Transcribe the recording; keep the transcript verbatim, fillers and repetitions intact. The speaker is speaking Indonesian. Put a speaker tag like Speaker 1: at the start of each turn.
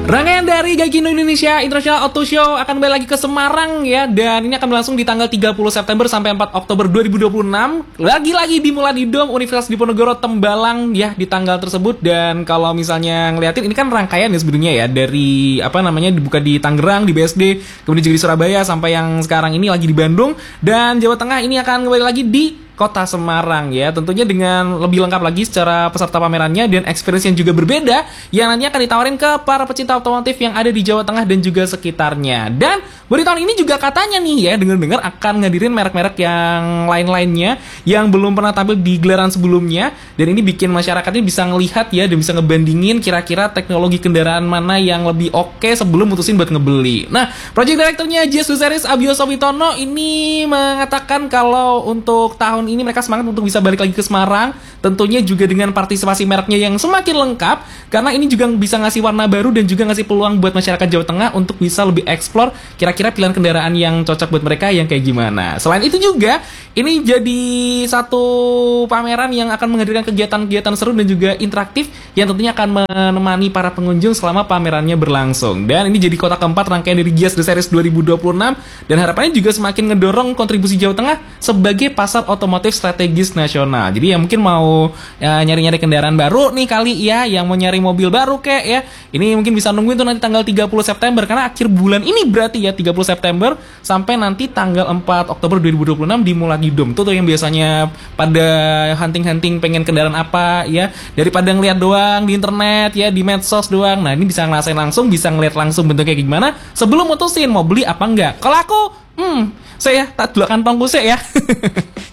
Speaker 1: Rangkaian dari Gaikindo Indonesia International Auto Show akan kembali lagi ke Semarang ya. Dan ini akan berlangsung di tanggal tiga puluh September sampai empat Oktober dua ribu dua puluh enam. Lagi-lagi dimulai di Dom Universitas Diponegoro Tembalang ya di tanggal tersebut. Dan kalau misalnya ngeliatin ini kan rangkaian ya sebenarnya ya. Dari apa namanya dibuka di Tangerang, di B S D, kemudian juga di Surabaya, sampai yang sekarang ini lagi di Bandung. Dan Jawa Tengah ini akan kembali lagi di Kota Semarang ya, tentunya dengan lebih lengkap lagi secara peserta pamerannya dan experience yang juga berbeda yang nantinya akan ditawarin ke para pecinta otomotif yang ada di Jawa Tengah dan juga sekitarnya. Dan di tahun ini juga katanya nih ya, dengar-dengar akan ngadirin merek-merek yang lain-lainnya yang belum pernah tampil di gelaran sebelumnya, dan ini bikin masyarakat ini bisa ngelihat ya dan bisa ngebandingin kira-kira teknologi kendaraan mana yang lebih oke sebelum mutusin buat ngebeli. Nah, project directornya J S two Series Abio Sowitono ini mengatakan kalau untuk tahun ini mereka semangat untuk bisa balik lagi ke Semarang, tentunya juga dengan partisipasi mereknya yang semakin lengkap, karena ini juga bisa ngasih warna baru dan juga ngasih peluang buat masyarakat Jawa Tengah untuk bisa lebih explore kira-kira pilihan kendaraan yang cocok buat mereka yang kayak gimana. Selain itu juga ini jadi satu pameran yang akan menghadirkan kegiatan-kegiatan seru dan juga interaktif yang tentunya akan menemani para pengunjung selama pamerannya berlangsung. Dan ini jadi kota keempat rangkaian dari G I A S The Series dua ribu dua puluh enam, dan harapannya juga semakin ngedorong kontribusi Jawa Tengah sebagai pasar otomotif strategis nasional. Jadi yang mungkin mau ya, nyari-nyari kendaraan baru nih kali ya, yang mau nyari mobil baru kek ya, ini mungkin bisa nungguin tuh nanti tanggal tiga puluh September, karena akhir bulan ini berarti ya tiga puluh September sampai nanti tanggal empat Oktober dua ribu dua puluh enam dimulai di Dom. Tuh tuh yang biasanya pada hunting-hunting pengen kendaraan apa ya, daripada ngeliat doang di internet ya, di medsos doang. Nah, ini bisa ngerasain langsung, bisa ngeliat langsung bentuknya kayak gimana sebelum mutusin mau beli apa enggak. Kalau aku, hmm, saya tak dua kantongku sih ya.